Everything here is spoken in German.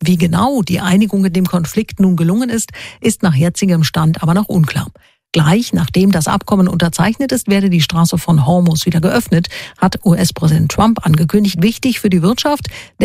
Wie genau die Einigung in dem Konflikt nun gelungen ist, ist nach jetzigem Stand aber noch unklar. Gleich nachdem das Abkommen unterzeichnet ist, werde die Straße von Hormuz wieder geöffnet, hat US-Präsident Trump angekündigt. Wichtig für die Wirtschaft,